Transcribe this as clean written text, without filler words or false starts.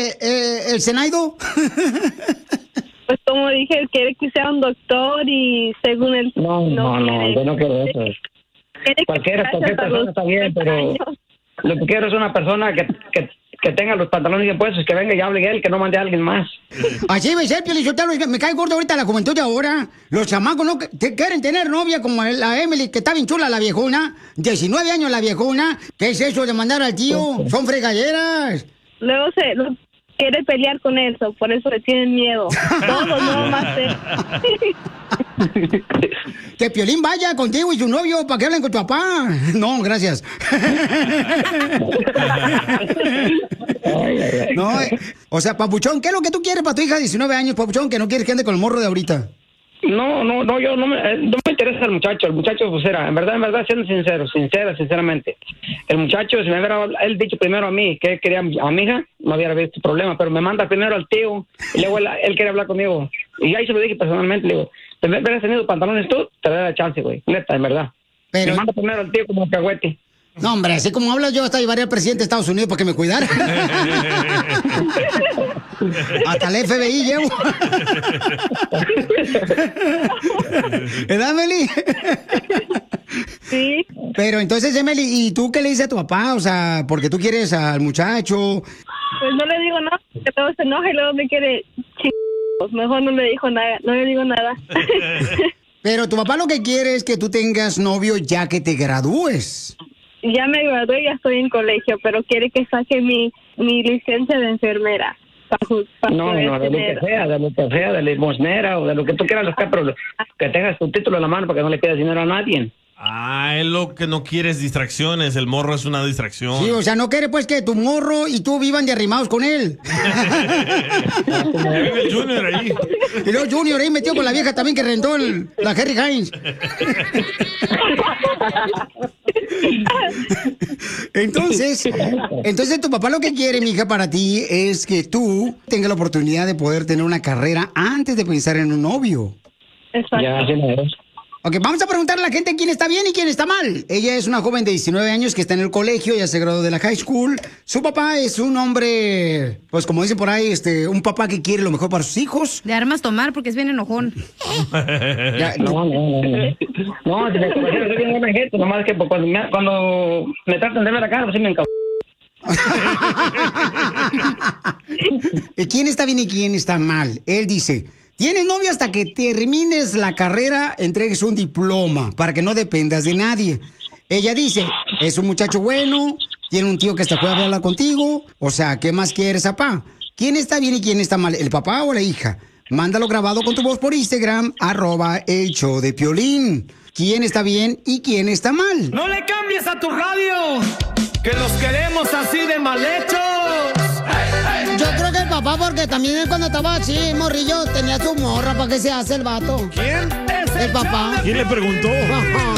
el Zenaido? Pues como dije, él quiere que sea un doctor y según él... No, yo no quiero eso. Cualquier persona está bien, pero lo que quiero es una persona que tenga los pantalones bien puestos, que venga y hable él, que no mande a alguien más. Así debe ser, Piolichotelo. Me cae gordo ahorita la juventud de ahora. Los chamacos no quieren tener novia como la Emily, que está bien chula la viejona. 19 años la viejona. ¿Qué es eso de mandar al tío? Son fregaderas. Luego quiere pelear con eso, por eso le tienen miedo. Todos no más Que Piolín vaya contigo y su novio para que hablen con tu papá. No, gracias. No, o sea, Papuchón, ¿qué es lo que tú quieres para tu hija de 19 años, Papuchón, que no quieres que ande con el morro de ahorita? No, yo no me interesa el muchacho. El muchacho, pues en verdad, siendo sinceramente. El muchacho, si me hubiera él dicho primero a mí que quería a mi hija, no hubiera visto problema, pero me manda primero al tío y luego él quería hablar conmigo. Y ahí se lo dije personalmente, le digo, te hubieras tenido pantalones tú, te daría la chance, güey. Neta, en verdad. Pero me manda primero al tío como un cagüete. No, hombre, así como hablas yo hasta llevaría al presidente de Estados Unidos para que me cuidara. Hasta el FBI llevo. ¿Verdad, Emily? Sí. Pero entonces, Emily, ¿y tú qué le dices a tu papá? O sea, porque tú quieres al muchacho. Pues no le digo nada, que todo se enoja y luego me quiere mejor no le digo nada, no le digo nada. Pero tu papá lo que quiere es que tú tengas novio ya que te gradúes. Ya me gradué, ya estoy en colegio, pero quiere que saque mi licencia de enfermera. No, de lo que sea, de limosnera o de lo que tú quieras, pero que tengas tu título en la mano para que no le pidas dinero a nadie. Él lo que no quiere es distracciones, el morro es una distracción. Sí, o sea, no quiere pues que tu morro y tú vivan de arrimados con él. Vive el Junior ahí. Y luego Junior ahí metió con la vieja también que rentó la Harry Hines. Entonces tu papá lo que quiere, mija, para ti es que tú tengas la oportunidad de poder tener una carrera antes de pensar en un novio. Exacto. Ya, así me es. Ok, vamos a preguntarle a la gente quién está bien y quién está mal. Ella es una joven de 19 años que está en el colegio, ya se graduó de la high school. Su papá es un hombre, pues como dicen por ahí, un papá que quiere lo mejor para sus hijos. De armas tomar porque es bien enojón. No, si me conocieron, soy bien buena gente, nomás que cuando me tratan de ver la cara, pues sí me encabro. ¿Quién está bien y quién está mal? Él dice: tienes novio hasta que termines la carrera, entregues un diploma para que no dependas de nadie. Ella dice, es un muchacho bueno, tiene un tío que hasta puede hablar contigo. O sea, ¿qué más quieres, papá? ¿Quién está bien y quién está mal? ¿El papá o la hija? Mándalo grabado con tu voz por Instagram, @elshowdepiolín. ¿Quién está bien y quién está mal? ¡No le cambies a tu radio! ¡Que los queremos así de mal hechos! Yo creo que el papá, porque también él cuando estaba así, morrillo, tenía su morra. ¿Para qué se hace el vato? ¿Quién? El papá. ¿Quién le preguntó?